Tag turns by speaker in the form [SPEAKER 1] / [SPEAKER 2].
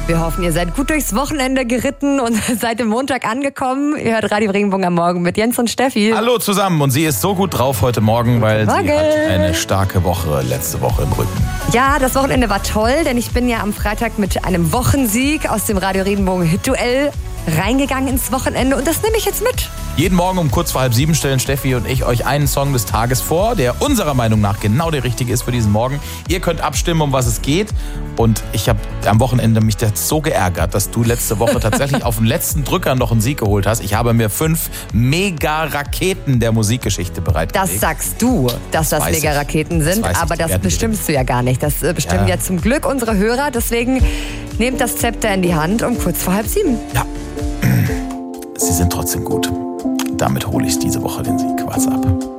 [SPEAKER 1] Wir hoffen, ihr seid gut durchs Wochenende geritten und seid am Montag angekommen. Ihr hört Radio Regenbogen am Morgen mit Jens und Steffi.
[SPEAKER 2] Hallo zusammen, und sie ist so gut drauf heute Morgen, weil sie hat eine starke Woche letzte Woche im Rücken.
[SPEAKER 1] Ja, das Wochenende war toll, denn ich bin ja am Freitag mit einem Wochensieg aus dem Radio Regenbogen Hit-Duell reingegangen ins Wochenende und das nehme ich jetzt mit.
[SPEAKER 2] Jeden Morgen um kurz vor 6:30 stellen Steffi und ich euch einen Song des Tages vor, der unserer Meinung nach genau der richtige ist für diesen Morgen. Ihr könnt abstimmen, um was es geht. Und ich habe am Wochenende mich so geärgert, dass du letzte Woche tatsächlich auf den letzten Drücker noch einen Sieg geholt hast. Ich habe mir 5 Mega-Raketen der Musikgeschichte bereitgelegt.
[SPEAKER 1] Das sagst du, dass das Mega-Raketen sind, aber das bestimmst du ja gar nicht. Das bestimmen ja zum Glück unsere Hörer. Deswegen nehmt das Zepter in die Hand um kurz vor 6:30.
[SPEAKER 2] Ja, sie sind trotzdem gut. Damit hole ich diese Woche den Sieg. What's up?